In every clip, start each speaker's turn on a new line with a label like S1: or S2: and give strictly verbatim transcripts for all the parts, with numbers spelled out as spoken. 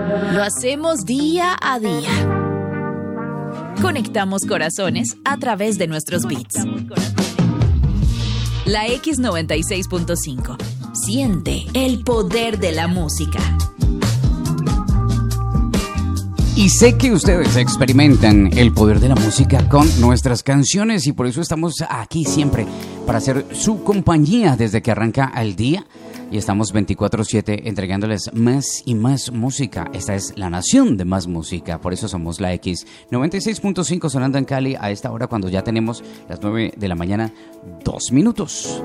S1: Lo hacemos día a día. Conectamos corazones a través de nuestros beats. La X noventa y seis punto cinco. Siente el poder de la música.
S2: Y sé que ustedes experimentan el poder de la música con nuestras canciones y por eso estamos aquí siempre para hacer su compañía desde que arranca el día. Y estamos veinticuatro siete entregándoles más y más música. Esta es la nación de más música. Por eso somos la X noventa y seis punto cinco sonando en Cali a esta hora cuando ya tenemos las nueve de la mañana, dos minutos.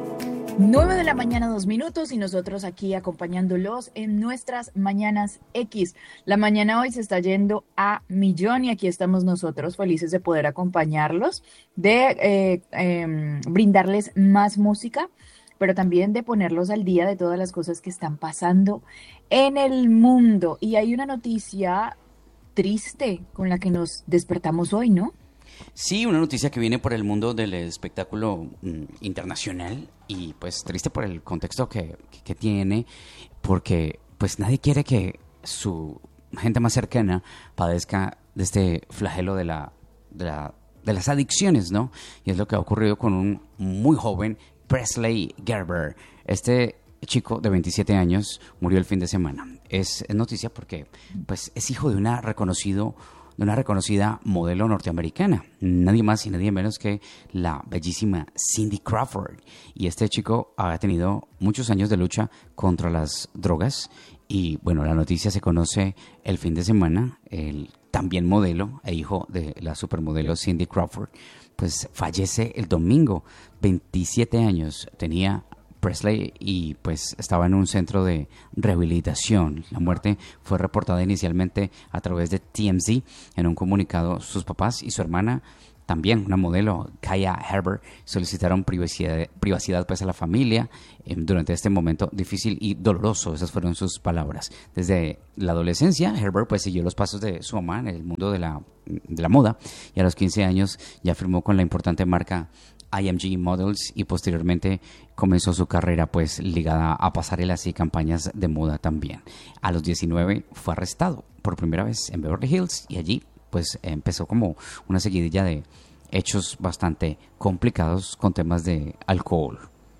S3: nueve de la mañana, dos minutos y nosotros aquí acompañándolos en nuestras mañanas X. La mañana hoy se está yendo a millón y aquí estamos nosotros felices de poder acompañarlos, de eh, eh, brindarles más música, pero también de ponerlos al día de todas las cosas que están pasando en el mundo. Y hay una noticia triste con la que nos despertamos hoy, ¿no?
S2: Sí, una noticia que viene por el mundo del espectáculo mm, internacional y pues triste por el contexto que, que, que tiene, porque pues nadie quiere que su gente más cercana padezca de este flagelo de la, de la de las adicciones, ¿no? Y es lo que ha ocurrido con un muy joven Presley Gerber. Este chico de veintisiete años murió el fin de semana. Es, es noticia porque pues, es hijo de una, reconocido, de una reconocida modelo norteamericana. Nadie más y nadie menos que la bellísima Cindy Crawford. Y este chico ha tenido muchos años de lucha contra las drogas. Y bueno, la noticia se conoce el fin de semana. El también modelo e hijo de la supermodelo Cindy Crawford, pues fallece el domingo. veintisiete años tenía Presley y pues estaba en un centro de rehabilitación. La muerte fue reportada inicialmente a través de T M Z. En un comunicado, sus papás y su hermana, también una modelo, Kaya Herbert, solicitaron privacidad, privacidad pues a la familia eh, durante este momento difícil y doloroso. Esas fueron sus palabras. Desde la adolescencia, Herbert pues siguió los pasos de su mamá en el mundo de la, de la moda y a los quince años ya firmó con la importante marca I M G Models y posteriormente comenzó su carrera pues ligada a pasarelas y campañas de moda también. A los diecinueve fue arrestado por primera vez en Beverly Hills y allí pues empezó como una seguidilla de hechos bastante complicados con temas de alcohol.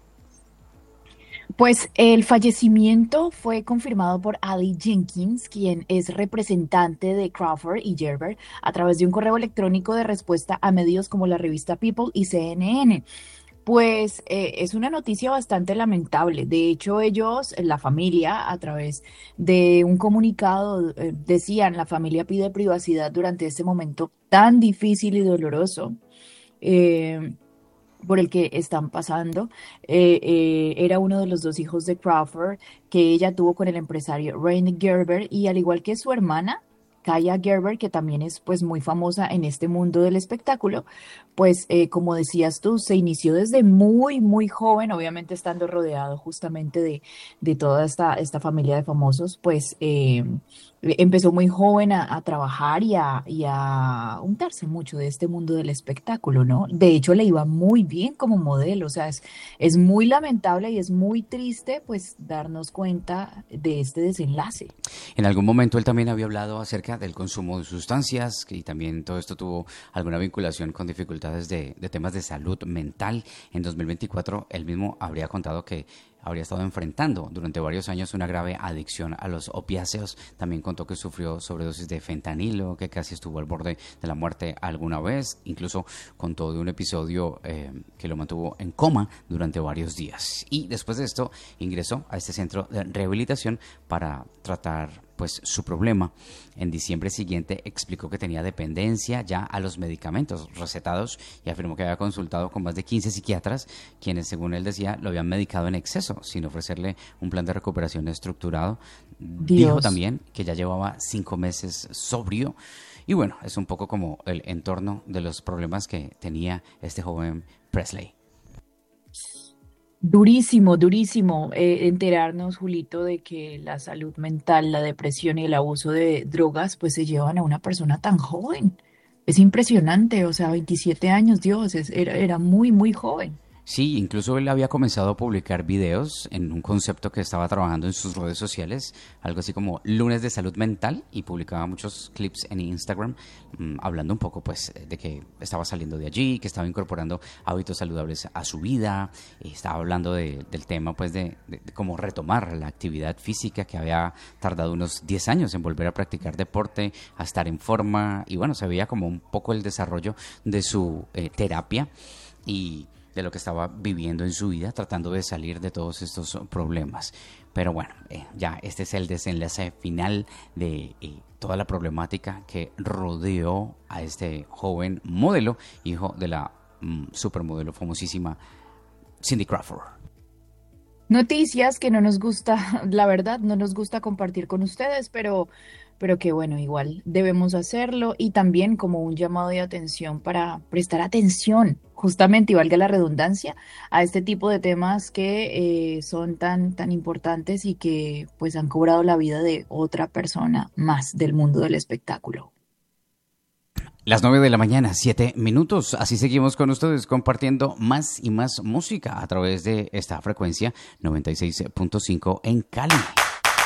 S3: Pues el fallecimiento fue confirmado por Ali Jenkins, quien es representante de Crawford y Gerber, a través de un correo electrónico de respuesta a medios como la revista People y C N N. Pues eh, es una noticia bastante lamentable. De hecho, ellos, la familia, a través de un comunicado, eh, decían, la familia pide privacidad durante este momento tan difícil y doloroso eh, por el que están pasando. Eh, eh, era uno de los dos hijos de Crawford que ella tuvo con el empresario Rain Gerber y al igual que su hermana, Kaya Gerber, que también es pues muy famosa en este mundo del espectáculo, pues eh, como decías tú, se inició desde muy, muy joven, obviamente estando rodeado justamente de, de toda esta, esta familia de famosos, pues eh, empezó muy joven a, a trabajar y a, y a untarse mucho de este mundo del espectáculo, ¿no? De hecho, le iba muy bien como modelo, o sea, es, es muy lamentable y es muy triste pues darnos cuenta de este desenlace.
S2: En algún momento él también había hablado acerca del consumo de sustancias y también todo esto tuvo alguna vinculación con dificultades de, de temas de salud mental. En dos mil veinticuatro él mismo habría contado que habría estado enfrentando durante varios años una grave adicción a los opiáceos. También contó que sufrió sobredosis de fentanilo, que casi estuvo al borde de la muerte alguna vez. Incluso contó de un episodio eh, que lo mantuvo en coma durante varios días. Y después de esto ingresó a este centro de rehabilitación para tratar pues su problema. En diciembre siguiente explicó que tenía dependencia ya a los medicamentos recetados y afirmó que había consultado con más de quince psiquiatras, quienes según él decía lo habían medicado en exceso, sin ofrecerle un plan de recuperación estructurado.
S3: Dios.
S2: Dijo también que ya llevaba cinco meses sobrio y bueno, es un poco como el entorno de los problemas que tenía este joven Presley.
S3: Durísimo, durísimo eh, enterarnos, Julito, de que la salud mental, la depresión y el abuso de drogas, pues se llevan a una persona tan joven. Es impresionante, o sea, veintisiete años, Dios, es, era, era muy, muy joven.
S2: Sí, incluso él había comenzado a publicar videos en un concepto que estaba trabajando en sus redes sociales, algo así como lunes de salud mental, y publicaba muchos clips en Instagram mmm, hablando un poco pues de que estaba saliendo de allí, que estaba incorporando hábitos saludables a su vida, y estaba hablando de, del tema pues de, de, de cómo retomar la actividad física, que había tardado unos diez años en volver a practicar deporte, a estar en forma, y bueno, se veía como un poco el desarrollo de su eh, terapia y de lo que estaba viviendo en su vida, tratando de salir de todos estos problemas. Pero bueno, eh, ya este es el desenlace final de eh, toda la problemática que rodeó a este joven modelo, hijo de la mm, supermodelo famosísima Cindy Crawford.
S3: Noticias que no nos gusta, la verdad, no nos gusta compartir con ustedes, pero, pero que bueno, igual debemos hacerlo, y también como un llamado de atención para prestar atención, justamente, y valga la redundancia, a este tipo de temas que eh, son tan, tan importantes y que pues han cobrado la vida de otra persona más del mundo del espectáculo.
S2: Las nueve de la mañana, siete minutos. Así seguimos con ustedes compartiendo más y más música a través de esta frecuencia noventa y seis punto cinco en Cali.